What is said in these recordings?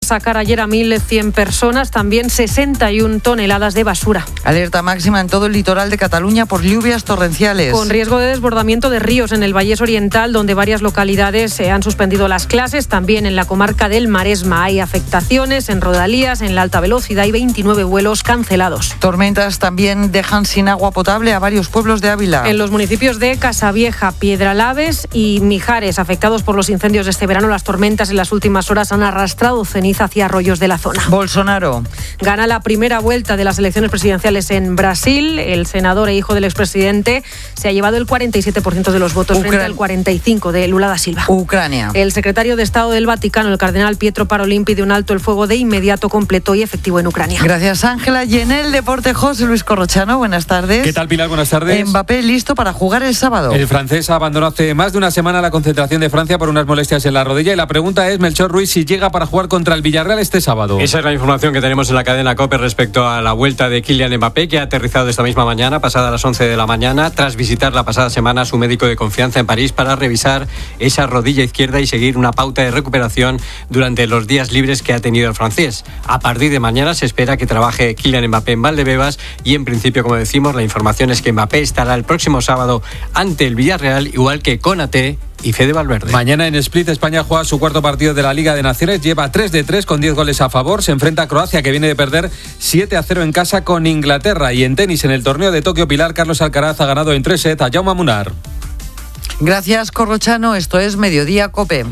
sacar ayer a 1.100 personas, también 61 toneladas de basura. Alerta máxima en todo el litoral de Cataluña por lluvias torrenciales. Con riesgo de desbordamiento de ríos en el Vallés Oriental, donde varias localidades se han suspendido las clases. También en la comarca del Maresma hay afectaciones en rodalías, en la alta velocidad y 29 vuelos cancelados. Tormentas también dejan sin agua potable a varios pueblos de Ávila. En los municipios de Casavieja, Piedralaves y Mijares, afectados por los incendios de este verano, las tormentas en las últimas horas han arrastrado ceniza hacia arroyos de la zona. Bolsonaro gana la primera vuelta de las elecciones presidenciales en Brasil. El senador e hijo del expresidente se ha llevado el 47% de los votos frente al 45% de Lula da Silva. Ucrania. El secretario de Estado del Vaticano, el cardenal Pietro Parolin, pide un alto el fuego de inmediato, completo y efectivo en Ucrania. Gracias, Ángela. Y en el deporte, José Luis Corrochano, buenas tardes. ¿Qué tal, Pilar? Buenas tardes. Mbappé listo para jugar el sábado. El francés abandonó hace más de una semana la concentración de Francia por unas molestias en la rodilla y la pregunta es, Melchor Ruiz, si llega para jugar contra el Villarreal este sábado. Esa es la información que tenemos en la cadena COPE respecto a la vuelta de Kylian Mbappé, que ha aterrizado esta misma mañana, pasada las 11 de la mañana, tras visitar la pasada semana a su médico de confianza en París para revisar esa rodilla izquierda y seguir una pauta de recuperación durante los días libres que ha tenido el francés. A partir de mañana se espera que trabaje Kylian Mbappé en Valdebebas y en principio, como decimos, la información es que Mbappé estará el próximo sábado ante el Villarreal, igual que Konaté y Fede Valverde. Mañana en Split, España juega su cuarto partido de la Liga de Naciones, lleva 3 de 3 con 10 goles a favor, se enfrenta a Croacia, que viene de perder 7-0 en casa con Inglaterra. Y en tenis, en el torneo de Tokio, Pilar, Carlos Alcaraz ha ganado en 3 sets a Jaume Munar. Gracias, Corrochano. Esto es Mediodía COPE.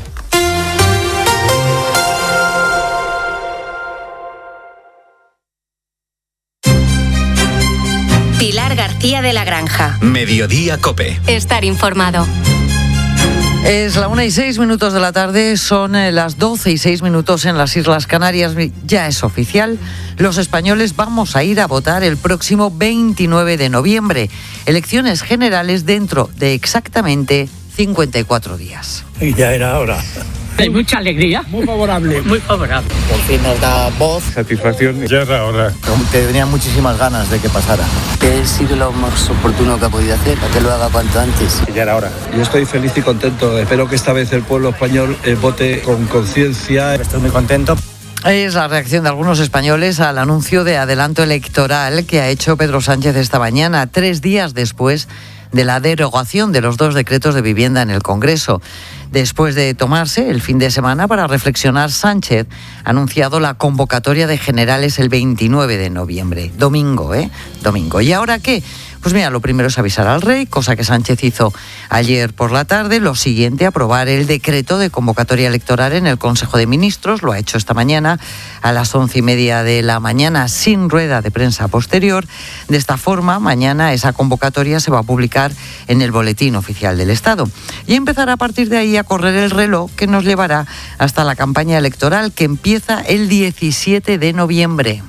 Pilar García de la Granja. Mediodía COPE. Estar informado. Es la 1:06 de la tarde, son las 12:06 en las Islas Canarias. Ya es oficial, los españoles vamos a ir a votar el próximo 29 de noviembre. Elecciones generales dentro de exactamente 54 días. Y ya era hora. Hay mucha alegría. Muy favorable. Muy favorable. Por fin nos da voz. Satisfacción. Ya era hora. Tenía muchísimas ganas de que pasara. Que ha sido lo más oportuno que ha podido hacer, para que lo haga cuanto antes. Ya era hora. Yo estoy feliz y contento. Espero que esta vez el pueblo español vote con conciencia. Estoy muy contento. Es la reacción de algunos españoles al anuncio de adelanto electoral que ha hecho Pedro Sánchez esta mañana, 3 días después de la derogación de los 2 decretos de vivienda en el Congreso. Después de tomarse el fin de semana para reflexionar, Sánchez ha anunciado la convocatoria de generales el 29 de noviembre. Domingo. ¿Y ahora qué? Pues mira, lo primero es avisar al rey, cosa que Sánchez hizo ayer por la tarde. Lo siguiente, aprobar el decreto de convocatoria electoral en el Consejo de Ministros. Lo ha hecho esta mañana a las 11:30 de la mañana, sin rueda de prensa posterior. De esta forma, mañana esa convocatoria se va a publicar en el Boletín Oficial del Estado. Y empezará a partir de ahí a correr el reloj que nos llevará hasta la campaña electoral, que empieza el 17 de noviembre.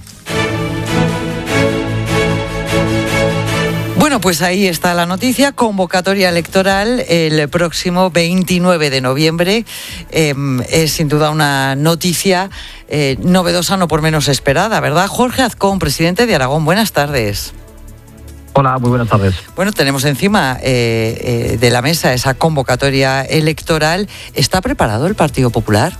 Bueno, pues ahí está la noticia, convocatoria electoral el próximo 29 de noviembre. Es sin duda una noticia novedosa, no por menos esperada, ¿verdad? Jorge Azcón, presidente de Aragón, buenas tardes. Hola, muy buenas tardes. Bueno, tenemos encima de la mesa esa convocatoria electoral. ¿Está preparado el Partido Popular?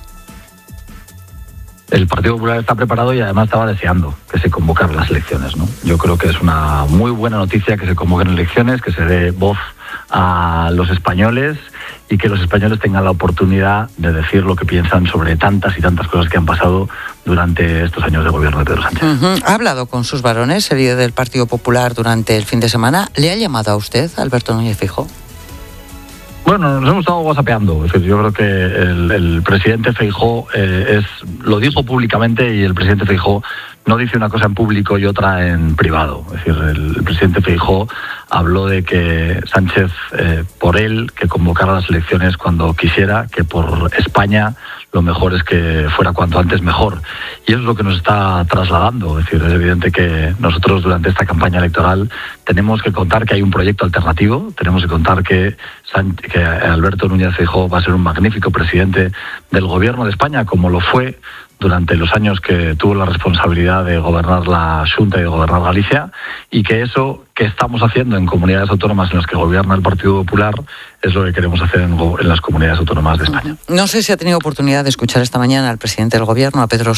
El Partido Popular está preparado y además estaba deseando que se convocaran las elecciones, ¿no? Yo creo que es una muy buena noticia que se convoquen elecciones, que se dé voz a los españoles y que los españoles tengan la oportunidad de decir lo que piensan sobre tantas y tantas cosas que han pasado durante estos años de gobierno de Pedro Sánchez. ¿Ha hablado con sus varones, el líder del Partido Popular, durante el fin de semana? ¿Le ha llamado a usted, Alberto Núñez Feijóo? Bueno, nos hemos estado whatsappeando. Es decir, yo creo que el presidente Feijóo lo dijo públicamente y el presidente Feijóo no dice una cosa en público y otra en privado. Es decir, el presidente Feijóo habló de que Sánchez, por él, que convocara las elecciones cuando quisiera, que por España lo mejor es que fuera cuanto antes mejor. Y eso es lo que nos está trasladando. Es decir, es evidente que nosotros durante esta campaña electoral tenemos que contar que hay un proyecto alternativo, tenemos que contar que Alberto Núñez Feijóo va a ser un magnífico presidente del gobierno de España, como lo fue durante los años que tuvo la responsabilidad de gobernar la Xunta y de gobernar Galicia, y que eso que estamos haciendo en comunidades autónomas en las que gobierna el Partido Popular es lo que queremos hacer en las comunidades autónomas de España. No sé si ha tenido oportunidad de escuchar esta mañana al presidente del gobierno, a Pedro